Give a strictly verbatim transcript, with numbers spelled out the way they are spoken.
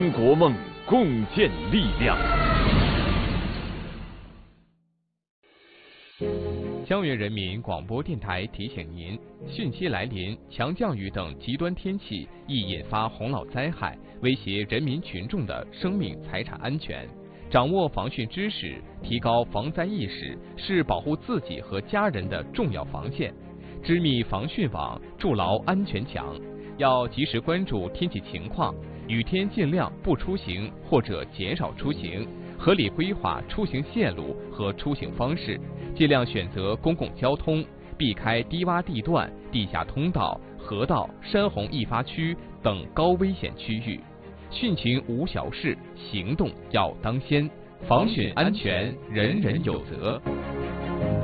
中国梦，共建力量。 江源人民广播电台提醒您：汛期来临，强降雨等极端天气易引发洪涝灾害，威胁人民群众的生命财产安全。掌握防汛知识，提高防灾意识，是保护自己和家人的重要防线。织密防汛网，筑牢安全墙。要及时关注天气情况，雨天尽量不出行或者减少出行，合理规划出行线路和出行方式，尽量选择公共交通，避开低洼地段、地下通道、河道、山洪易发区等高危险区域。汛情无小事，行动要当先，防汛安全人人有责。